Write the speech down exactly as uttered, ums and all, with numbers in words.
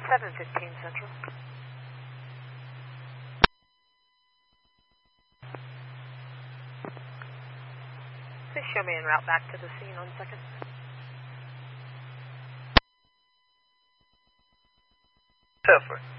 seven fifteen Central. Please show me en route back to the scene on second. Effort.